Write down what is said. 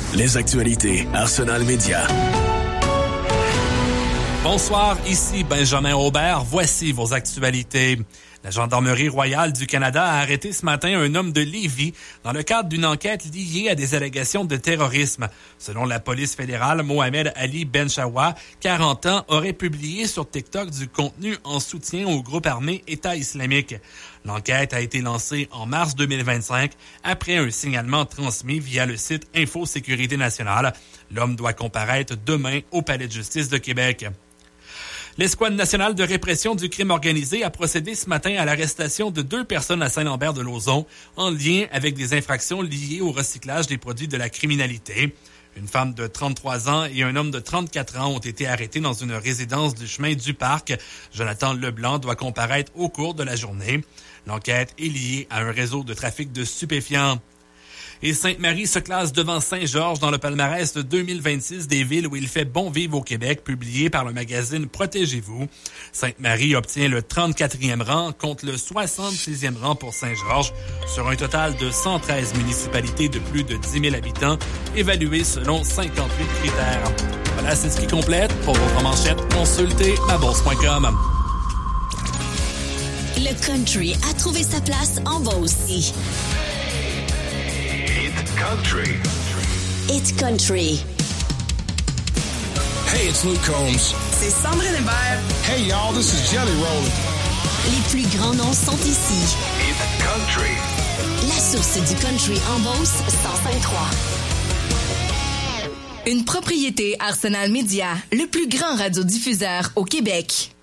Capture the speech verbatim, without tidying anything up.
Les actualités Arsenal Média. Bonsoir, ici Benjamin Aubert. Voici vos actualités. La Gendarmerie royale du Canada a arrêté ce matin un homme de Lévis dans le cadre d'une enquête liée à des allégations de terrorisme. Selon la police fédérale, Mohamed Ali Benchawa, quarante ans, aurait publié sur TikTok du contenu en soutien au groupe armé État islamique. L'enquête a été lancée en mars deux mille vingt-cinq après un signalement transmis via le site Info Sécurité nationale. L'homme doit comparaître demain au Palais de justice de Québec. L'Escouade nationale de répression du crime organisé a procédé ce matin à l'arrestation de deux personnes à Saint-Lambert-de-Lauzon en lien avec des infractions liées au recyclage des produits de la criminalité. Une femme de trente-trois ans et un homme de trente-quatre ans ont été arrêtés dans une résidence du chemin du Parc. Jonathan Leblanc doit comparaître au cours de la journée. L'enquête est liée à un réseau de trafic de stupéfiants. Et Sainte-Marie se classe devant Saint-Georges dans le palmarès de deux mille vingt-six des villes où il fait bon vivre au Québec, publié par le magazine Protégez-vous. Sainte-Marie obtient le trente-quatrième rang contre le soixante-sixième rang pour Saint-Georges, sur un total de cent treize municipalités de plus de dix mille habitants, évaluées selon cinquante-huit critères. Voilà, c'est ce qui complète. Pour votre manchette, consultez ma bourse point com. Le country a trouvé sa place en Beauce aussi. Country. It's country. Hey, it's Luke Combs. C'est Sandrine Hébert. Hey, y'all, this is Jelly Roll. Les plus grands noms sont ici. It's country. La source du country en Beauce, cent cinq trois. Une propriété Arsenal Média, le plus grand radiodiffuseur au Québec.